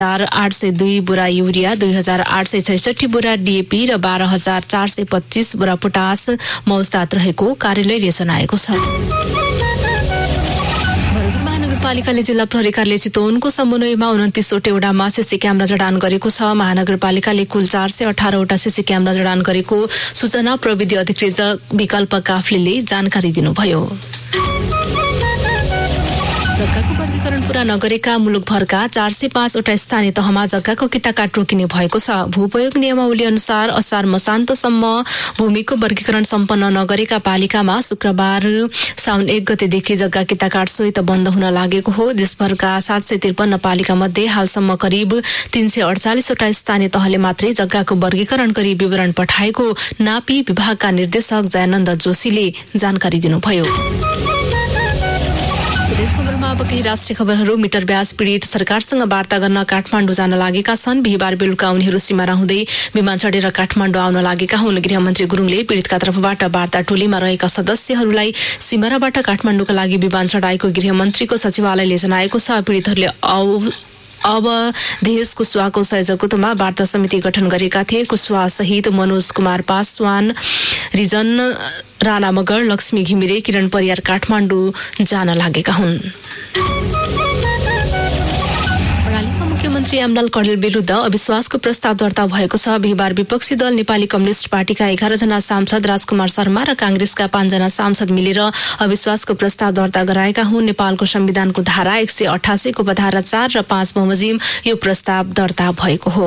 802 बोरा urea, 2866 बोरा DAP र 12425 बोरा potash मौजदात रहेको कार्यालयले जनाएको छ। महानगरपालिकाले जिल्ला प्रहरी कार्यालय चितवनको समन्वयमा 29 वटामा सीसी क्यामेरा जडान गरेको छ। महानगरपालिकाले कुल 418 वटा सीसी क्यामेरा जडान गरेको सूचना प्रविधि अधिकृत विकल्प काफ्लेले जानकारी दिनुभयो। जग्गाको वर्गीकरण पूरा नगरेका मुलुकभरका 405 वटा स्थानीय तहमा जग्गाको किताकाट रोकिने भएको छ। भूपयोग नियमावली अनुसार असार मसान्तसम्म भूमिको वर्गीकरण सम्पन्न नगरेका पालिकामा शुक्रबार साउन 1 गतेदेखि जग्गा किताकाट स्वतः बन्द हुन लागेको हो। देशभरका 753 पालिका मध्ये हालसम्म करिब 348 वटा स्थानीय तहले मात्रै जग्गाको वर्गीकरण गरी विवरण पठाएको नापी विभागका निर्देशक जयानन्द जोशीले जानकारी दिनुभयो। देश खबरमा अब केही राष्ट्रिय खबरहरू। मिटर ब्याज पीडित सरकारसँग वार्ता गर्न काठमाडौँ जान लागेका छन्। बिहीबार बेलुका उनीहरू सीमारा हुँदै विमान चढेर काठमाडौँ आउन लागेका हुन्। गृहमन्त्री गुरुङले पीडितका तर्फबाट वार्ता टोलीमा रहेका सदस्यहरूलाई सीमाराबाट काठमाडौँका लागि विमान चढाएको गृहमन्त्रीको सचिवालयले जनाएको छ। पीडितहरूले अब देश कुशवाहाको सहयोगमा वार्ता समिति गठन गरेका थिए। कुशवाहा सहित मनोज कुमार पासवान, रिजन राणा मगर, लक्ष्मी घिमिरे, किरण परियार काठमाडौँ जान लागेका हुन्। मुख्यमन्त्री यमलाल कणेल विरुद्ध अविश्वासको प्रस्ताव दर्ता भएको छ। बिहीबार विपक्षी दल नेपाली कम्युनिस्ट पार्टीका 11 जना सांसद, राजकुमार शर्मा र कांग्रेसका 5 जना सांसद मिलेर अविश्वासको प्रस्ताव दर्ता गराएका हुन्। नेपालको संविधानको धारा 188 को उपधारा 4 र 5 बमोजिम यो प्रस्ताव दर्ता भएको हो।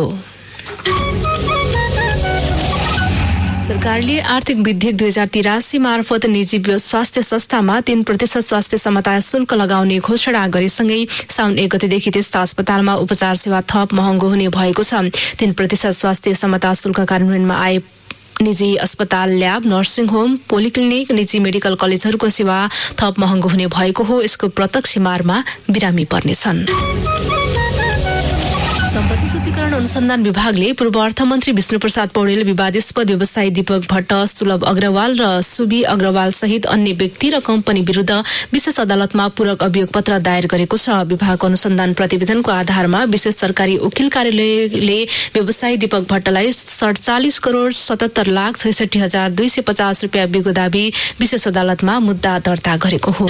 सरकारले आर्थिक विधेयक 2083 मार्फत निजी स्वास्थ्य संस्थामा 3% स्वास्थ्य समता शुल्क लगाउने घोषणा गरेसँगै साउन 1 गतेदेखि त्यस्ता अस्पतालमा उपचार सेवा थप महँगो हुने भएको छ। 3% स्वास्थ्य समता शुल्क कार्यान्वयनमा आए निजी अस्पताल, ल्याब, नर्सिङ होम, पोलिक्लिनिक, निजी मेडिकल कलेजहरूको सेवा थप महँगो हुने भएको हो। यसको प्रत्यक्ष मारमा बिरामी पर्नेछन्। सम्पत्ति शुद्धिकरण अनुसन्धान विभागले पूर्व अर्थमन्त्री विष्णुप्रसाद पौडेल, विवादास्पद व्यवसायी दीपक भट्ट, सुलभ अग्रवाल र सुबी अग्रवाल सहित अन्य व्यक्ति र कम्पनी विरुद्ध विशेष अदालतमा पूरक अभियोग पत्र दायर गरेको छ। विभागको अनुसन्धान प्रतिवेदनको आधारमा विशेष सरकारी वकिल कार्यालयले व्यवसायी दीपक भट्टलाई 47 करोड 77 लाख 66,250 रुपियाँ बिगो दाबी विशेष अदालतमा मुद्दा दर्ता गरेको हो।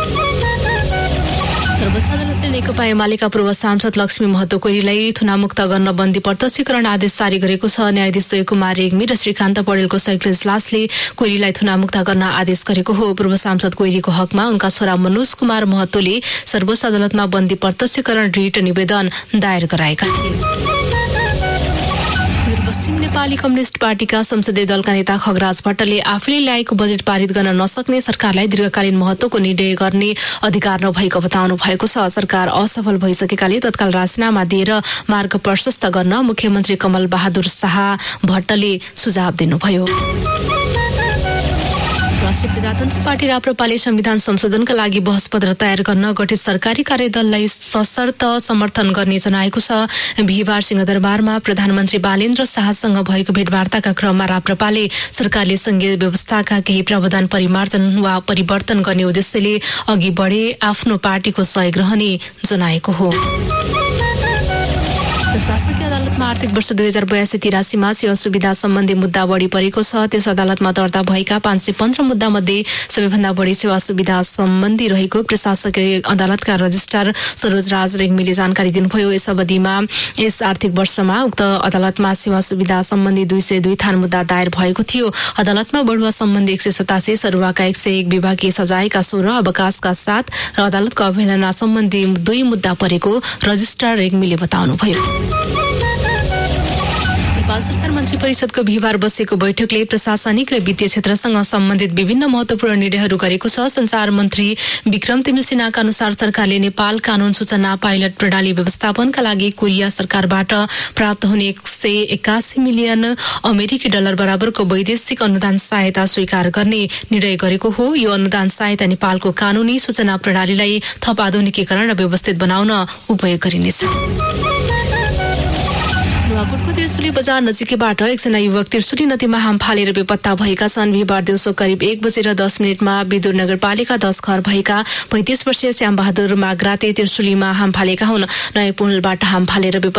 सर्वोच्च अदालतले नेकपा एमालेका पूर्व सांसद लक्ष्मी महतो कोइरीलाई थुनामुक्त गर्न बन्दी प्रत्यक्षीकरण आदेश जारी गरेको छ। न्यायाधीश जय कुमार रेग्मी र श्रीकान्त पौडेलको संयुक्त इजलासले कोइरीलाई थुनामुक्त गर्न आदेश गरेको हो। पूर्व सांसद कोइरीको हकमा उनका छोरा मनोज कुमार महतोले सर्वोच्च अदालतमा बन्दी प्रत्यक्षीकरण रिट निवेदन दायर गराएका थिए। पश्चिम नेपाली कम्युनिस्ट पार्टीका संसदीय दलका नेता खगराज भट्टले आफूले ल्याएको बजेट पारित गर्न नसक्ने सरकारलाई दीर्घकालीन महत्त्वको निर्णय गर्ने अधिकार नभएको बताउनु भएको छ। सरकार असफल भइसकेकाले तत्काल राजीनामा दिएर मार्ग प्रशस्त गर्न मुख्यमन्त्री कमल बहादुर शाह भट्टले सुझाव दिनुभयो। राष्ट्रिय प्रजातन्त्र पार्टी राप्रपाले संविधान संशोधनका लागि बहस पत्र तयार गर्न गठित सरकारी कार्यदललाई सशर्त समर्थन गर्ने जनाएको छ। बिहीबार सिंहदरबारमा प्रधानमन्त्री बालेन्द्र शाहसँग भएको भेटवार्ताका क्रममा राप्रपाले सरकारले संघीय व्यवस्थाका केही प्रावधान परिमार्जन वा परिवर्तन गर्ने उद्देश्यले अघि बढे आफ्नो पार्टीको सहयोग रहने जनाएको हो। शासकीय अदालतमा आर्थिक वर्ष 2082-83 सेवा सुविधा सम्बन्धी मुद्दा बढी परेको छ। त्यस अदालतमा दर्ता भएका 515 मुद्दा मध्ये सबैभन्दा बढी सेवा सुविधा सम्बन्धी रहेको प्रशासकीय अदालतका रजिस्ट्रार सरोजराज रेग्मीले जानकारी दिनुभयो। यस अवधिमा यस आर्थिक वर्षमा उक्त अदालतमा सेवा सुविधा सम्बन्धी 202 थान मुद्दा दायर भएको थियो। अदालतमा बढुवा सम्बन्धी 187, सरुवाका 101, विभागीय सजायका 16, अवकाशका 7 र अदालतको अवहेलना सम्बन्धी 2 मुद्दा परेको रजिस्ट्रार रेग्मीले बताउनुभयो। नेपाल सरकार मन्त्री परिषदको बिहीबार बसेको बैठकले प्रशासनिक र वित्तीय क्षेत्रसँग सम्बन्धित विभिन्न महत्वपूर्ण निर्णयहरू गरेको छ। सञ्चार मन्त्री विक्रम तिमिल सिन्हाका अनुसार सरकारले नेपाल कानून सूचना पाइलट प्रणाली व्यवस्थापनका लागि कोरिया सरकारबाट प्राप्त हुने 181 मिलियन अमेरिकी डलर बराबरको वैदेशिक अनुदान सहायता स्वीकार गर्ने निर्णय गरेको हो। यो अनुदान सहायता नेपालको कानूनी सूचना प्रणालीलाई थप आधुनिकीकरण र व्यवस्थित बनाउन उपयोग गरिनेछ। नुवाकोटको त्रिशुली बजार नजिकैबाट एकजना युवक त्रिशुली नदीमा हाम फालेर बेपत्ता भएका छन्। बिहीबार दिउँसो करिब 1:10 विदुर नगरपालिका 10 घर भएका 35 वर्षीय श्यामबहादुर माग्राते त्रिशुलीमा हाम फालेका हुन्। नयाँ पुलबाट हाम फालेर